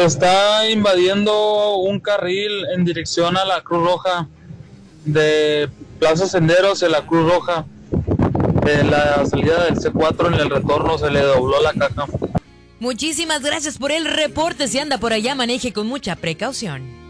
Está invadiendo un carril en dirección a la Cruz Roja, de Plaza Senderos a la Cruz Roja. En la salida del C4, en el retorno, se le dobló la caja. Muchísimas gracias por el reporte. Si anda por allá, maneje con mucha precaución.